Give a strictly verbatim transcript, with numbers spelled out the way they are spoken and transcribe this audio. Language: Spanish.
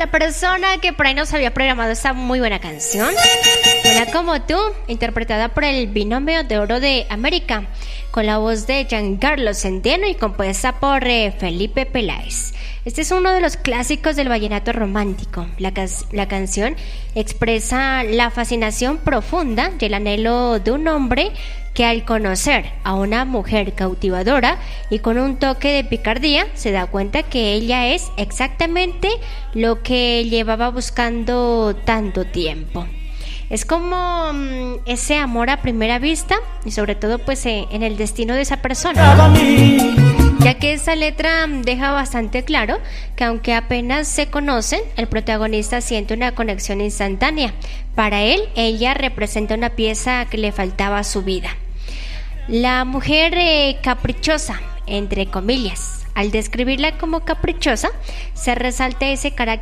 la persona que por ahí nos había programado esta muy buena canción. Una como tú, interpretada por el Binomio de Oro de América, con la voz de Giancarlo Centeno y compuesta por eh, Felipe Peláez. Este es uno de los clásicos del vallenato romántico. La, la canción expresa la fascinación profunda y el anhelo de un hombre que al conocer a una mujer cautivadora y con un toque de picardía se da cuenta que ella es exactamente lo que llevaba buscando tanto tiempo. Es como um, ese amor a primera vista y sobre todo pues eh, en el destino de esa persona, ¿no? Ya que esta letra deja bastante claro que aunque apenas se conocen, el protagonista siente una conexión instantánea. Para él, ella representa una pieza que le faltaba a su vida. La mujer eh, caprichosa, entre comillas. Al describirla como caprichosa, se resalta ese carácter